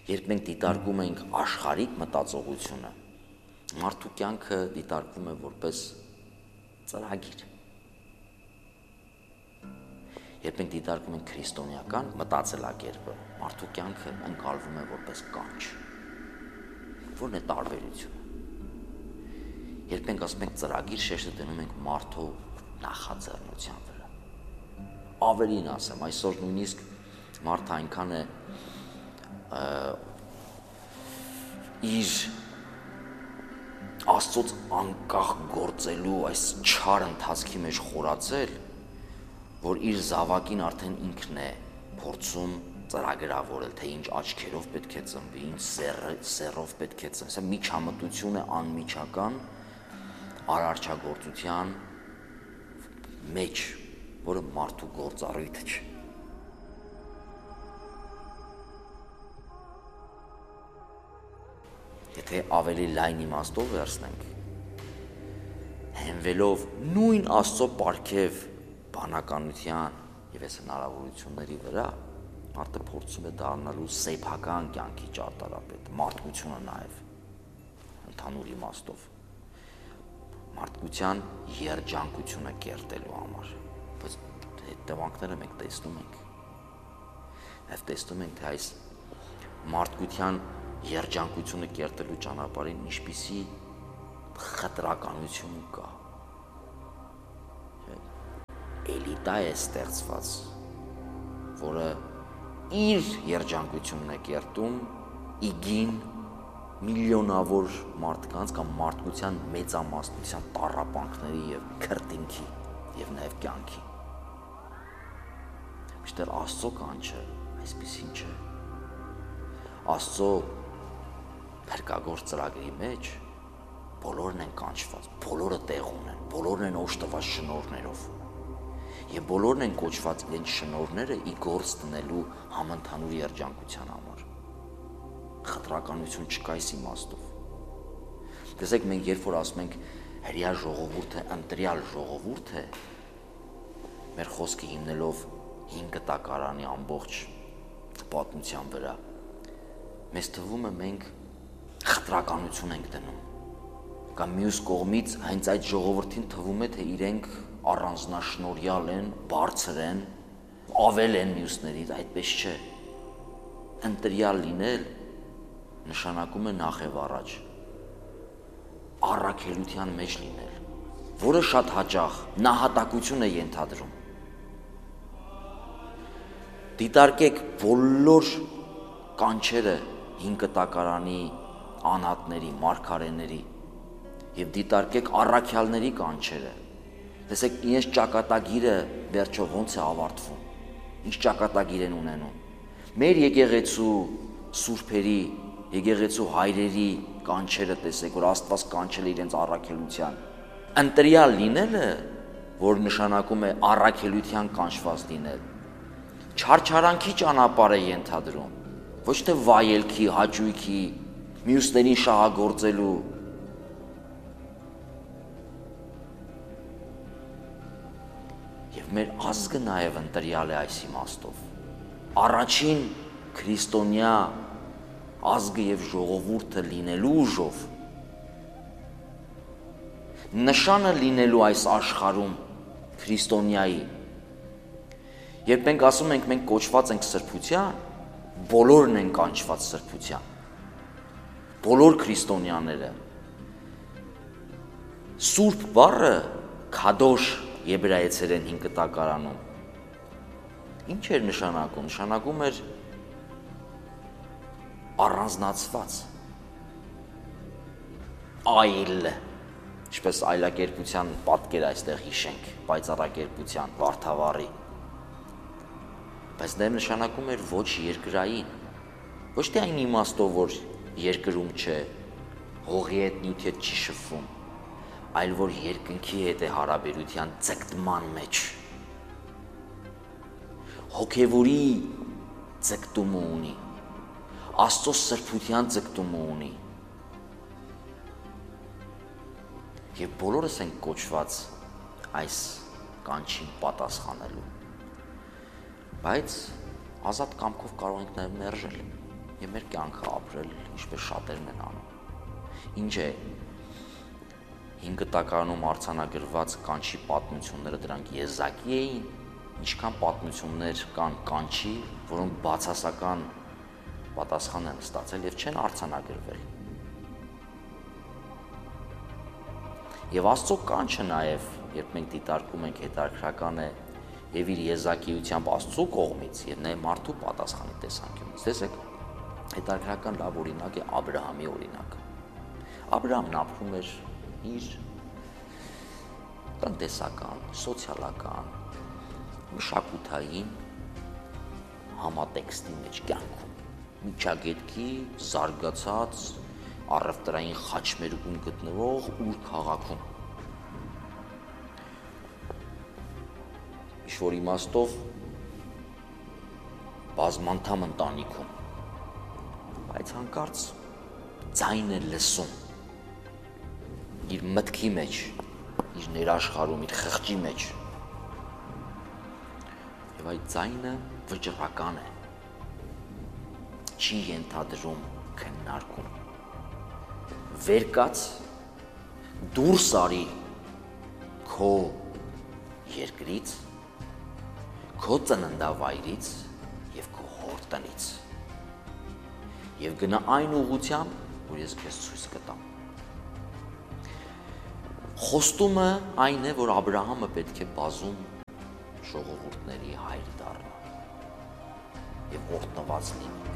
Երբ մենք դիտարկում ենք աշխարհիկ մտածողությունը, մարդու կյանքը դիտարկվում է որպես ծրագիր։ Երբ մենք դիտարկում ենք քրիստոնեական մտածելակերպը, մարդու կյանքը ընկալվում է որպես կանչ։ Որն է տարբերությունը։ Երբ մենք ասում ենք ծրագիր, շեշտը դնում ենք մարդու նախաձեռնության վրա։ Ավելին ասեմ, այսօր նույնիսկ մարդը այնքան է իր Աստծոց անկախ գործելու այս չար ընթացքի մեջ խորացել, որ իր զավակին արդեն ինքն է փորձում ծրագրավորել, թե ինչ աչքերով պետք է ծնվի, ինչ սեռով պետք է ծնվի։ Սա միջամտություն է անմիջական արարչագործության մեջ, որը մարդու գործառույթը չէ։ Եթե ավելի լայն իմաստով վերցնենք, հենվելով նույն Աստծո պարգև բանականության եւ այս հնարավորությունների վրա, մարդը փորձում է դառնալու սեփական կյանքի ճարտարապետ, մարդկությունը նաեւ ընդհանուր իմաստով, մարդկության երջանկությունը կերտելու համար, բայց հետևանքները մենք տեսնում ենք, նաեւ տեսնում ենք, թե այս մարդկության երջանկությունը կերտելու ճանապարհին ինչպիսի խտրականություն կա։ Էլիտա է ստեղծված, որը իր երջանկությունն է կերտում իգին միլիոնավոր մարդկանց կամ մարդկության մեծամասնության տառապանքների եւ քրտինքի եւ նաեւ կյանքի։ Միշտեր Աստծո կանչը այսպեսին չէ։ Աստծո փրկագործ ծրագրի մեջ բոլորն են կանչված, բոլորը տեղ ունեն, բոլորն են օժտված շնորհներով եւ բոլորն են կոչված իրենց շնորհները ի գործ դնելու համընդհանուր երջանկության համար։ Խտրականություն չկա այս իմաստով։ Տեսեք, մենք երբ որ ասում ենք հրեա ժողովուրդը ընտրյալ ժողովուրդ է, մեր խոսքը հիմնելով 5 տակարանի ամբողջ պատմության վրա, մեզ թվում է մենք խտրականություն ենք դնում, կամ մյուս կողմից հենց այդ ժողովրդին թվում է, թե իրենք առանձնաշնորհյալ են, բարձր են, ավել են մյուսներից, այդպես չէ։ Ընտրյալ լինել նշանակում է նախ եւ առաջ առաքելության մեջ լինել, որը շատ հաճախ նահատակություն է ենթադրում։ Դիտարկեք բոլոր կանչերը 5 տակարանի անհատների, մարգարեների եւ դիտարկեք առաքյալների կանչերը։ Տեսեք, իրենց ճակատագիրը վերջով ոնց է ավարտվում, ինչ ճակատագիր են ունենում։ Մեր եկեղեցու սուրբերի, եկեղեցու հայրերի կանչերը տեսեք, որ Աստված կանչել է իրենց առաքելության։ Ընտրյալ լինելը, որ նշանակում է առաքելության կանչված լինել, չարչարանքի ճանապարհ է ենթադրում, ոչ թե վայելքի, հաճույքի, մյուսներին շահագործելու։ Եվ մեր ազգը նաև ընտրյալ է այս իմաստով։ Առաջին քրիստոնյա ազգը եւ ժողովուրդը լինելու ուժով, նշանը լինելու այս աշխարհում քրիստոնյայի, երբ մենք ասում ենք մենք կոչված ենք սրբության, բոլորն են կանչված սրբության, բոլոր քրիստոնյաները։ Սուրբ բառը քադոշ եբրայեցերեն 5 տակարանում ինչ էր նշանակում։ Նշանակում էր առանձնացված, այլ, ինչպես այլակերպության պատկեր այստեղ հիշենք, պայծառակերպության, վարդավառի, բայց նաև նշանակում էր ոչ երկրային, ոչ թե այն իմաստով, որ երկրում չէ, հողի հետ նյութի հետ չի շփվում, այլ որ երկնքի հետ է հարաբերության ձգտման մեջ, հոգևորի ձգտումը ունի, Աստծո սրբության ձգտումը ունի, եւ բոլորս ենք կոչված այս կանչին պատասխանելու, բայց ազատ կամքով կարող ենք նաեւ մերժել, եւ մեր կյանքը ապրել, ինչպես շատերն են անում։ Ինչ է 5 տակարանում արձանագրված կանչի պատմությունները, դրանք եզակի էին, ինչքան պատմություններ կան կանչի, որոնք բացասական պատասխան են ստացել եւ չեն արձանագրվել։ Եւ Աստծո կանչը նաեւ, երբ մենք դիտարկում ենք, հետաքրքրական է եւ իր եզակիությամբ Աստծո կողմից եւ նաեւ մարդու պատասխանի տեսանկյունից։ Տեսեք, հետաքրքրական լավ օրինակ է Աբրահամի օրինակը։ Աբրահամն ապրում էր իր տնտեսական, սոցիալական, մշակութային համատեքստի մեջ կյանքում, միջագետքի զարգացած առևտրային խաչմերուկում գտնվող ուր քաղաքում։ Ինչ-որ իմաստով բազմանդամ ընտանիքում, բայց հանկարծ ձայն է լսում իր մտքի մեջ, իր ներաշխարհում, իր խղճի մեջ։ Եվ այդ ձայնը վճռական է, չի ենթադրում քննարկում։ Վեր կաց, դուրս արի քո երկրից, քո ծննդավայրից եւ քո հոր տնից եւ գնա այն ուղղությամբ, որ ես քեզ ցույց կտամ։ Խոստումը այն է, որ Աբրահամը պետք է բազում ժողովուրդների հայր դառնա եւ օրհնված լինի։